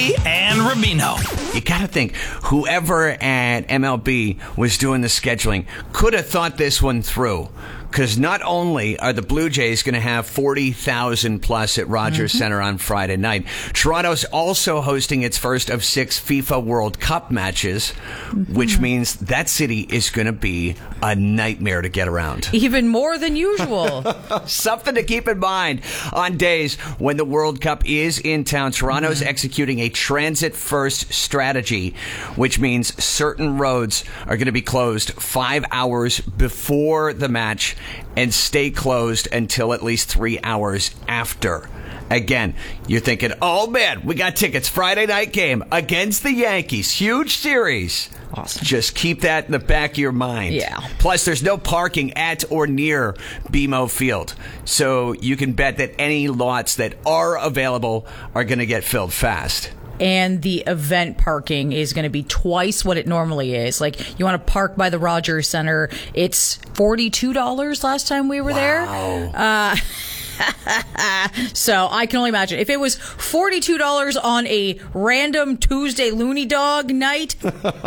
Clovey and Rubino. You got to think, whoever at MLB was doing the scheduling could have thought this one through. Because not only are the Blue Jays going to have 40,000 plus at Rogers Center on Friday night, Toronto's also hosting its first of 6 FIFA World Cup matches, which means that city is going to be a nightmare to get around. Even more than usual. Something to keep in mind on days when the World Cup is in town. Toronto's executing a transit-first strategy, which means certain roads are going to be closed 5 hours before the match and stay closed until at least 3 hours after. Again, you're thinking, oh man, we got tickets. Friday night game against the Yankees. Huge series. Awesome. Just keep that in the back of your mind. Yeah. Plus, there's no parking at or near BMO Field. So you can bet that any lots that are available are going to get filled fast. And the event parking is going to be twice what it normally is. Like, you want to park by the Rogers Center, it's $42 last time we were there. So I can only imagine. If it was $42 on a random Tuesday Looney Dog night,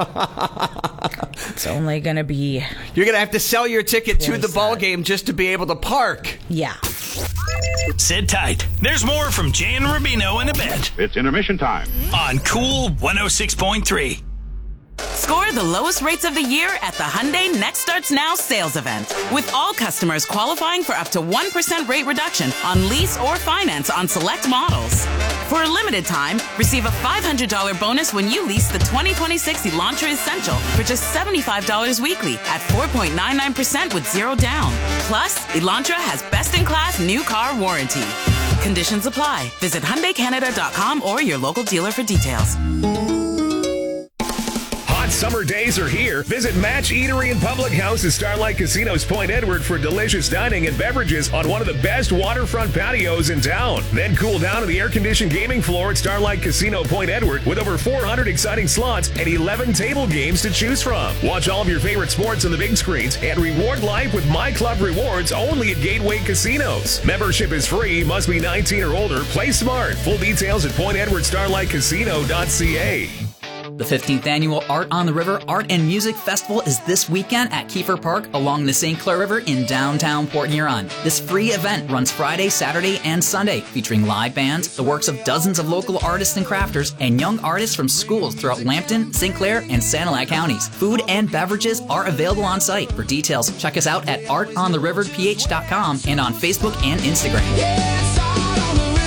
it's only going to be... You're going to have to sell your ticket to the ball game just to be able to park. Yeah. Sit tight. There's more from Jay and Rubino in a bit. It's intermission time. On Cool 106.3. Score the lowest rates of the year at the Hyundai Next Starts Now sales event. With all customers qualifying for up to 1% rate reduction on lease or finance on select models. For a limited time, receive a $500 bonus when you lease the 2026 Elantra Essential for just $75 weekly at 4.99% with zero down. Plus, Elantra has best-in-class new car warranty. Conditions apply. Visit HyundaiCanada.com or your local dealer for details. Summer days are here. Visit Match Eatery and Public House at Starlight Casino's Point Edward for delicious dining and beverages on one of the best waterfront patios in town. Then cool down on the air-conditioned gaming floor at Starlight Casino Point Edward with over 400 exciting slots and 11 table games to choose from. Watch all of your favorite sports on the big screens and reward life with My Club Rewards only at Gateway Casinos. Membership is free, must be 19 or older. Play smart. Full details at PointEdwardStarlightCasino.ca. The 15th Annual Art on the River Art and Music Festival is this weekend at Kiefer Park along the St. Clair River in downtown Port Huron. This free event runs Friday, Saturday, and Sunday, featuring live bands, the works of dozens of local artists and crafters, and young artists from schools throughout Lambton, St. Clair, and Sanilac counties. Food and beverages are available on site. For details, check us out at artontheriverph.com and on Facebook and Instagram. Yeah, it's all on the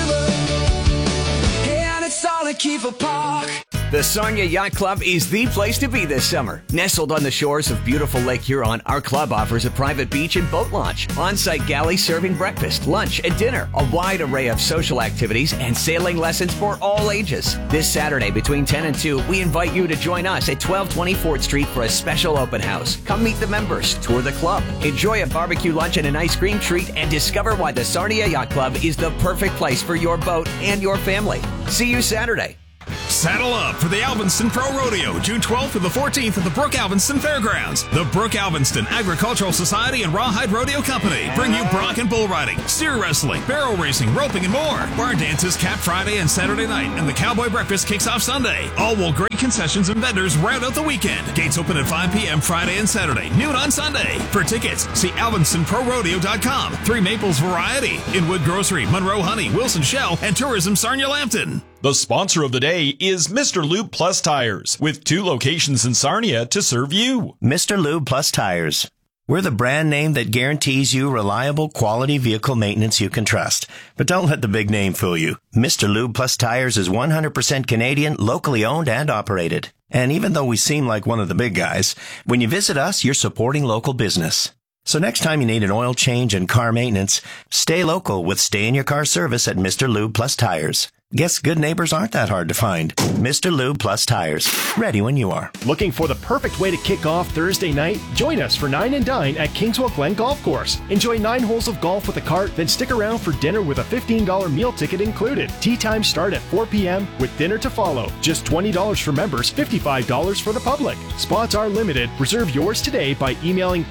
river, and it's all at Kiefer Park. The Sarnia Yacht Club is the place to be this summer. Nestled on the shores of beautiful Lake Huron, our club offers a private beach and boat launch, on-site galley serving breakfast, lunch, and dinner, a wide array of social activities, and sailing lessons for all ages. This Saturday between 10 and 2, we invite you to join us at 1220 4th Street for a special open house. Come meet the members, tour the club, enjoy a barbecue lunch and an ice cream treat, and discover why the Sarnia Yacht Club is the perfect place for your boat and your family. See you Saturday. Saddle up for the Alvinston Pro Rodeo, June 12th through the 14th at the Brooke Alvinston Fairgrounds. The Brooke Alvinston Agricultural Society and Rawhide Rodeo Company bring you bronc and bull riding, steer wrestling, barrel racing, roping, and more. Barn dances cap Friday and Saturday night, and the Cowboy Breakfast kicks off Sunday. All will great concessions and vendors round out the weekend. Gates open at 5 p.m. Friday and Saturday, noon on Sunday. For tickets, see AlvinstonProRodeo.com. Three Maples Variety, Inwood Grocery, Monroe Honey, Wilson Shell, and Tourism Sarnia Lambton. The sponsor of the day is Mr. Lube Plus Tires, with 2 locations in Sarnia to serve you. Mr. Lube Plus Tires. We're the brand name that guarantees you reliable, quality vehicle maintenance you can trust. But don't let the big name fool you. Mr. Lube Plus Tires is 100% Canadian, locally owned and operated. And even though we seem like one of the big guys, when you visit us, you're supporting local business. So next time you need an oil change and car maintenance, stay local with Stay in Your Car service at Mr. Lube Plus Tires. Guess good neighbors aren't that hard to find. Mr. Lube Plus Tires. Ready when you are. Looking for the perfect way to kick off Thursday night? Join us for Nine and Dine at Kingswell Glen Golf Course. Enjoy 9 holes of golf with a cart, then stick around for dinner with a $15 meal ticket included. Tea times start at 4 p.m. with dinner to follow. Just $20 for members, $55 for the public. Spots are limited. Reserve yours today by emailing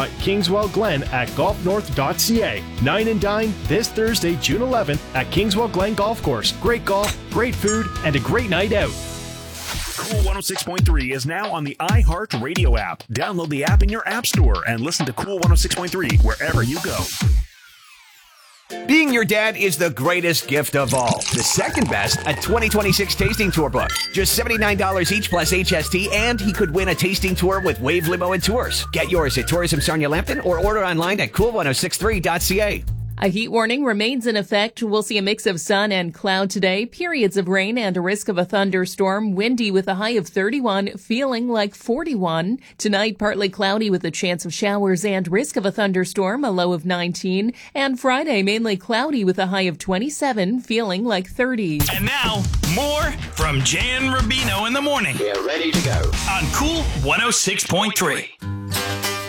psmanager.kingswellglen@golfnorth.ca. Nine and Dine this Thursday, June 11th at Kingswell Glen Glen Golf Course. Great golf, great food, and a great night out. Cool 106.3 is now on the iHeart Radio app. Download the app in your app store and listen to Cool 106.3 wherever you go. Being your dad is the greatest gift of all. The second best, a 2026 tasting tour book. Just $79 each plus HST, and he could win a tasting tour with Wave Limo and Tours. Get yours at Tourism Sarnia Lambton or order online at cool1063.ca. A heat warning remains in effect. We'll see a mix of sun and cloud today, periods of rain and a risk of a thunderstorm, windy with a high of 31, feeling like 41. Tonight, partly cloudy with a chance of showers and risk of a thunderstorm, a low of 19. And Friday, mainly cloudy with a high of 27, feeling like 30. And now, more from Jan Rubino in the morning. We're ready to go. On Cool 106.3.